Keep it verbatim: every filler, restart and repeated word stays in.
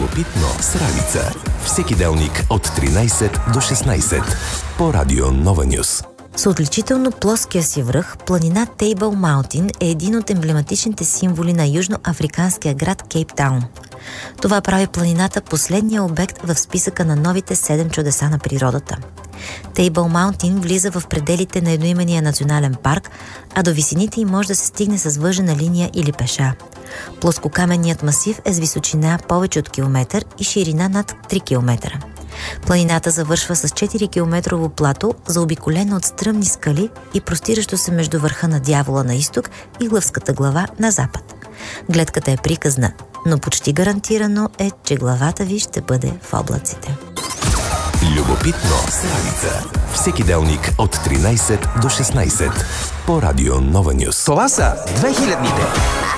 Любопитно с Ралица. Всеки делник от тринайсет до шестнайсет по Радио Нова Нюс. С отличително плоския си връх, планина Тейбъл Маунтин е един от емблематичните символи на южноафриканския град Кейптаун. Това прави планината последния обект в списъка на новите седем чудеса на природата. Тейбъл Маунтин влиза в пределите на едноимения национален парк, а до висините й може да се стигне с въжена линия или пеша. Плоскокаменният масив е с височина повече от километър и ширина над три километра. Планината завършва с четири километрово плато, заобиколено от стръмни скали и простиращо се между върха на Дявола на изток и Лъвската глава на запад. Гледката е приказна, но почти гарантирано е, че главата ви ще бъде в облаците. Любопитно с Ралица. Всеки делник от тринайсет до шестнайсет по Радио Нова Нюс. Това са две хилядните.